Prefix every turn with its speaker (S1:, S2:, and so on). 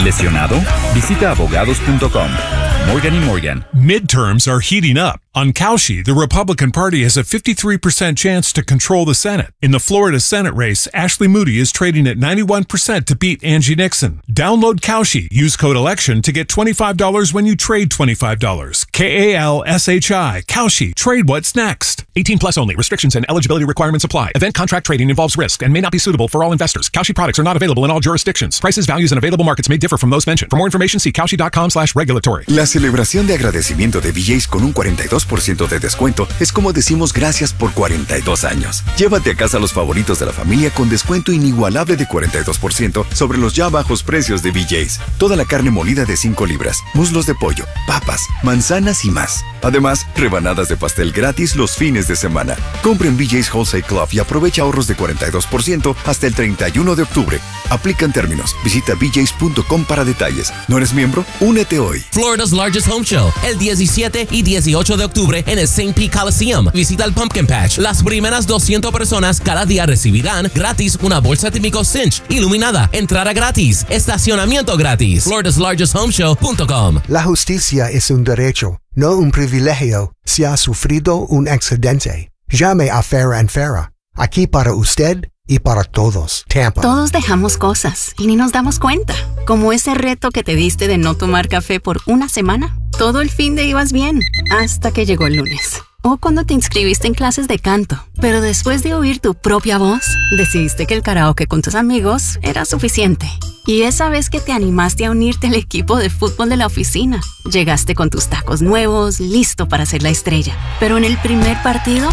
S1: ¿Lesionado? Visita abogados.com. Morgan & Morgan.
S2: Midterms are heating up. On Cauchy, the Republican Party has a 53% chance to control the Senate. In the Florida Senate race, Ashley Moody is trading at 91% to beat Angie Nixon. Download Cauchy. Use code ELECTION to get $25 when you trade $25. KALSHI. Cauchy. Trade what's next. 18 plus only. Restrictions and eligibility requirements apply. Event contract trading involves risk and may not be suitable for all investors. Cauchy products are not available in all jurisdictions. Prices, values, and available markets may differ from those mentioned. For more information, see cauchy.com/regulatory.
S3: La celebración de agradecimiento de BJ's con un 42% de descuento es como decimos gracias por 42 años. Llévate a casa los favoritos de la familia con descuento inigualable de 42% sobre los ya bajos precios de BJ's. Toda la carne molida de 5 libras, muslos de pollo, papas, manzanas y más. Además, rebanadas de pastel gratis los fines de semana. Compre en BJ's Wholesale Club y aprovecha ahorros de 42% hasta el 31 de octubre. Aplican términos. Visita bjs.com para detalles. ¿No eres miembro? Únete hoy.
S4: Florida's largest home show, el 17 y 18 de octubre en el St. Pete Coliseum. Visita el Pumpkin Patch. Las primeras 200 personas cada día recibirán gratis una bolsa típico Cinch iluminada, entrada gratis, estacionamiento gratis. FloridasLargestHomeShow.com.
S5: La justicia es un derecho, no un privilegio. Si ha sufrido un accidente, llame a Farah & Farah. Aquí para usted y para todos. Tampa.
S6: Todos dejamos cosas y ni nos damos cuenta. Como ese reto que te diste de no tomar café por una semana. Todo el fin de ibas bien, hasta que llegó el lunes. O cuando te inscribiste en clases de canto. Pero después de oír tu propia voz, decidiste que el karaoke con tus amigos era suficiente. Y esa vez que te animaste a unirte al equipo de fútbol de la oficina. Llegaste con tus tacos nuevos, listo para ser la estrella. Pero en el primer partido